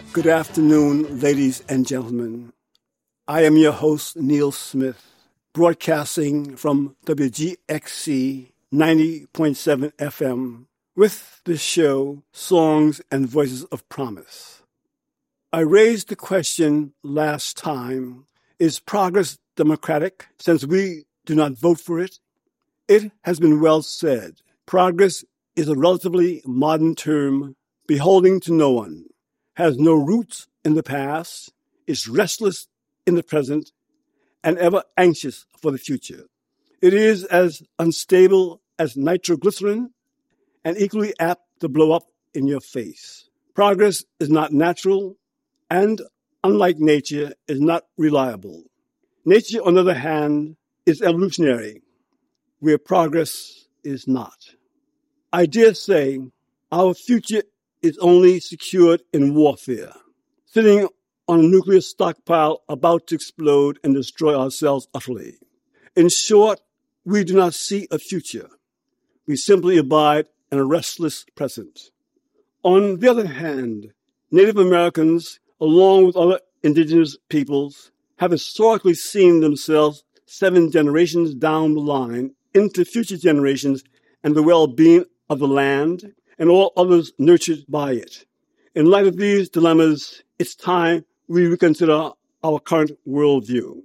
Good afternoon, ladies and gentlemen. I am your host, Neil Smith, broadcasting from WGXC 90.7 FM with the show Songs and Voices of Promise. I raised the question last time, is progress democratic since we do not vote for it? It has been well said. Progress is a relatively modern term beholding to no one, has no roots in the past, is restless in the present, and ever anxious for the future. It is as unstable as nitroglycerin and equally apt to blow up in your face. Progress is not natural and, unlike nature, is not reliable. Nature, on the other hand, is evolutionary, where progress is not. I dare say our future is only secured in warfare, sitting on a nuclear stockpile about to explode and destroy ourselves utterly. In short, we do not see a future. We simply abide in a restless present. On the other hand, Native Americans, along with other indigenous peoples, have historically seen themselves 7 generations down the line into future generations and the well-being of the land and all others nurtured by it. In light of these dilemmas, it's time we reconsider our current worldview.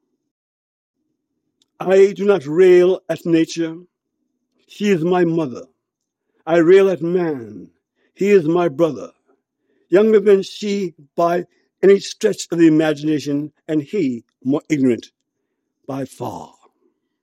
I do not rail at nature. She is my mother. I rail at man. He is my brother. Younger than she by any stretch of the imagination, and he more ignorant by far.